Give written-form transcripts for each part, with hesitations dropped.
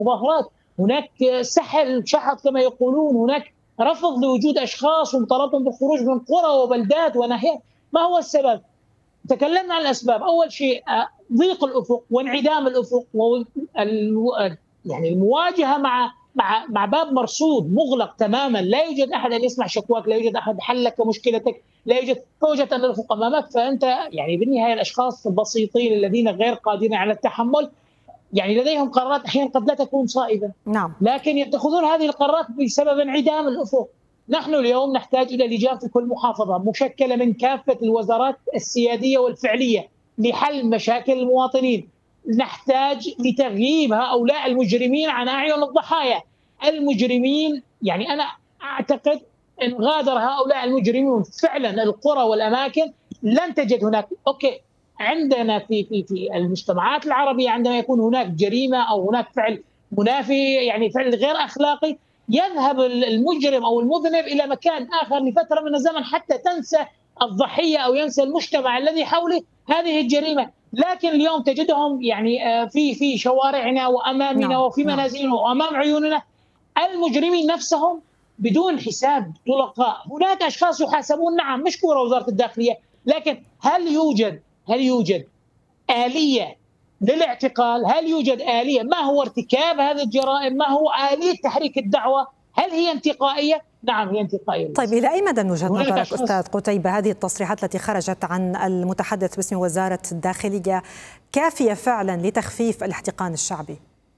مظاهرات، هناك سحل شحط كما يقولون، هناك رفض لوجود اشخاص ومطالبهم بالخروج من قرى وبلدات وناحيات. ما هو السبب؟ تكلمنا عن الاسباب. اول شيء ضيق الافق وانعدام الافق يعني المواجهه مع باب مرصود مغلق تماما، لا يوجد احد ان يسمع شكواك، لا يوجد احد حل لك مشكلتك، لا يوجد، فوجئت ان الافق امامك، فانت يعني بالنهايه الاشخاص البسيطين الذين غير قادرين على التحمل يعني لديهم قرارات احيانا قد لا تكون صائبه، نعم. لكن يتخذون هذه القرارات بسبب انعدام الافق. نحن اليوم نحتاج الى لجان في كل محافظه مشكله من كافه الوزارات السياديه والفعليه لحل مشاكل المواطنين. نحتاج لتغييب هؤلاء المجرمين عن اعين الضحايا. المجرمين يعني انا اعتقد ان غادر هؤلاء المجرمون فعلا القرى والاماكن لن تجد هناك اوكي. عندنا في المجتمعات العربيه عندما يكون هناك جريمه او هناك فعل منافي يعني فعل غير اخلاقي، يذهب المجرم او المذنب الى مكان اخر لفتره من الزمن حتى تنسى الضحيه او ينسى المجتمع الذي حوله هذه الجريمه. لكن اليوم تجدهم يعني في شوارعنا وامامنا وفي منازلنا وامام عيوننا المجرمين نفسهم بدون حساب طلقاء. هناك اشخاص يحاسبون، نعم مشكوره وزاره الداخليه، لكن هل يوجد آلية للاعتقال؟ هل يوجد آلية؟ ما هو ارتكاب هذه الجرائم؟ ما هو آلية تحريك الدعوة؟ هل هي انتقائية؟ نعم هي انتقائية. طيب إلى أي مدى من وجهة نظرك أستاذ قتيبة هذه التصريحات التي خرجت عن المتحدث باسم وزارة الداخلية كافية فعلا لتخفيف الاحتقان الشعبي؟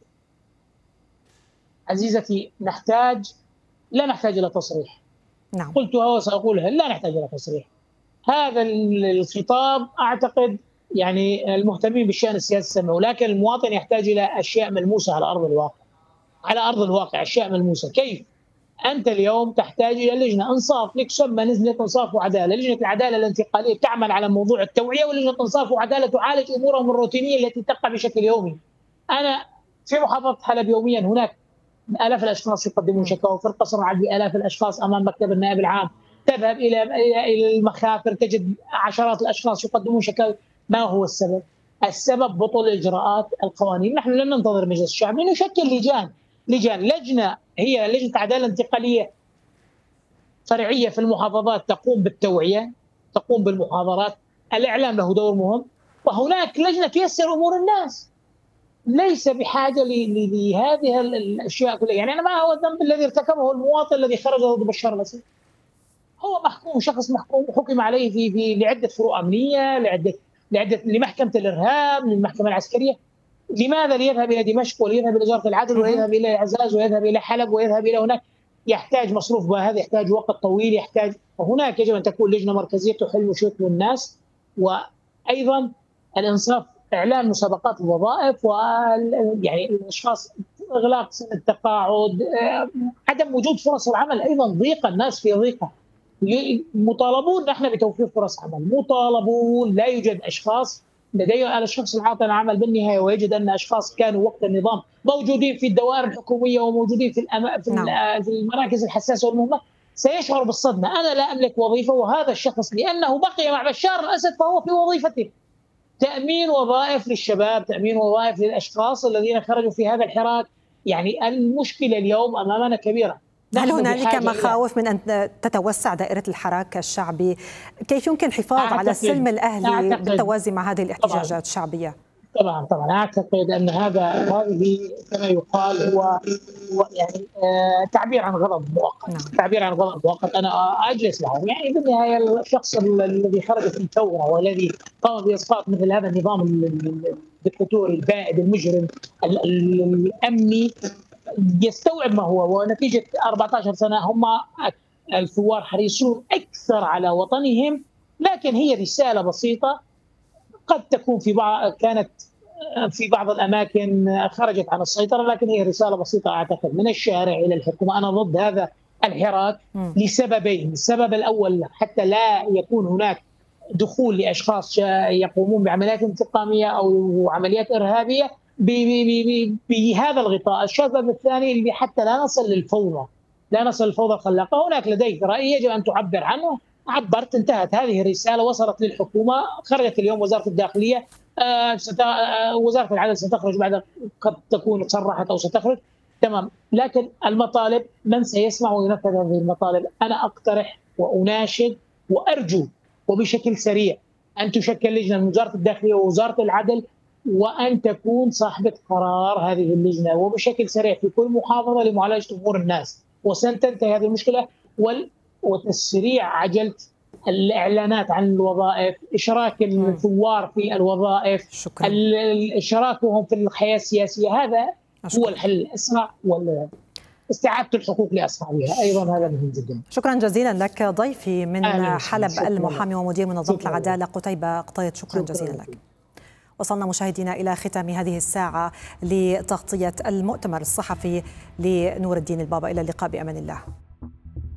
عزيزتي لا نحتاج إلى تصريح. نعم. قلتها وسأقولها، لا نحتاج إلى تصريح. هذا الخطاب أعتقد يعني المهتمين بالشأن السياسي سمعوا، لكن المواطن يحتاج إلى أشياء ملموسة على أرض الواقع. على أرض الواقع أشياء ملموسة. كيف؟ أنت اليوم تحتاج إلى لجنة إنصاف، لك سمى لجنة إنصاف وعدالة. لجنة العدالة الانتقالية تعمل على موضوع التوعية، ولجنة إنصاف وعدالة تعالج أمورهم الروتينية التي تقع بشكل يومي. أنا في محافظة حلب يوميا هناك آلاف الأشخاص يقدمون شكاوى، في القصر العدلي آلاف الأشخاص أمام مكتب النائب العام، تذهب إلى المخافر تجد عشرات الأشخاص يقدمون شكاوى. ما هو السبب؟ السبب بطء الإجراءات القوانين. نحن لن ننتظر مجلس الشعب، نشكل لجنة هي لجنة عدالة انتقالية فرعية في المحافظات تقوم بالتوعية، تقوم بالمحاضرات، الإعلام له دور مهم، وهناك لجنة تيسر أمور الناس. ليس بحاجة لهذه الأشياء كلها. يعني أنا ما هو الذنب الذي ارتكبه المواطن الذي خرج ضد بشار الأسد؟ هو محكوم، شخص محكوم حكم عليه في لعدة فروع أمنية، لمحكمة الإرهاب، للمحكمة العسكرية. لماذا ليذهب إلى دمشق وليذهب إلى وزارة العدل ويذهب إلى عزاز ويذهب إلى حلب ويذهب إلى هناك؟ يحتاج مصروف، وهذا يحتاج وقت طويل، وهناك يجب أن تكون لجنة مركزية تحل مشاكل الناس. وأيضا الإنصاف، إعلان مسابقات الوظائف، يعني الأشخاص، إغلاق سن التقاعد، عدم وجود فرص العمل، أيضا ضيق، الناس في ضيقة، مطالبون نحن بتوفير فرص عمل، مطالبون. لا يوجد اشخاص لديه الشخص العاطل العمل بالنهايه ويجد ان اشخاص كانوا وقت النظام موجودين في الدوائر الحكوميه وموجودين في المراكز الحساسه والمهمه، سيشعر بالصدمه. انا لا املك وظيفه، وهذا الشخص لانه بقي مع بشار الاسد فهو في وظيفته. تامين وظائف للشباب، تامين وظائف للاشخاص الذين خرجوا في هذا الحراك. يعني المشكله اليوم امامنا كبيره. هل هنالك مخاوف من أن تتوسع دائرة الحراك الشعبي؟ كيف يمكن الحفاظ على السلم الأهلي بالتوازي مع هذه الاحتجاجات الشعبية؟ طبعا أعتقد أن هذه كما يقال هو يعني تعبير عن غضب مؤقت. تعبير عن غضب مؤقت. أنا أجلس معه، يعني بالنهاية الشخص الذي خرج في الثورة والذي قام بإسقاط مثل هذا النظام الدكتاتوري البائد المجرم الأمني يستوعب ما هو. ونتيجة 14 سنة هم الثوار حريصون أكثر على وطنهم، لكن هي رسالة بسيطة قد تكون كانت في بعض الأماكن خرجت عن السيطرة، لكن هي رسالة بسيطة أعتقد من الشارع إلى الحكومة. أنا ضد هذا الحراك لسببين. السبب الأول حتى لا يكون هناك دخول لأشخاص يقومون بعمليات انتقامية أو عمليات إرهابية بهذا الغطاء. السبب الثاني اللي حتى لا نصل للفوضى، الخلاقة. هناك لديك رأي يجب أن تعبر عنه، عبرت، انتهت. هذه الرسالة وصلت للحكومة، خرجت اليوم وزارة الداخلية وزاره العدل ستخرج بعد، قد تكون صرحت او ستخرج، تمام. لكن المطالب من سيسمع وينفذ هذه المطالب؟ انا اقترح واناشد وارجو وبشكل سريع ان تشكل لجنه من وزاره الداخليه ووزاره العدل، وان تكون صاحبه قرار هذه اللجنه وبشكل سريع في كل محافظه لمعالجه امور الناس، وستنتهي هذه المشكله. وتسريع عجله الاعلانات عن الوظائف، اشراك الثوار في الوظائف، شكرا. اشراكهم في الحياه السياسيه، هذا هو الحل الاسرع، واستعاده الحقوق لاصحابها ايضا هذا مهم جدا. شكرا جزيلا لك ضيفي من حلب المحامي ومدير منظمه العداله قتيبة قطيط، شكرا جزيلا لك. وصلنا مشاهدينا إلى ختام هذه الساعة لتغطية المؤتمر الصحفي لنور الدين البابا. إلى اللقاء بأمان الله.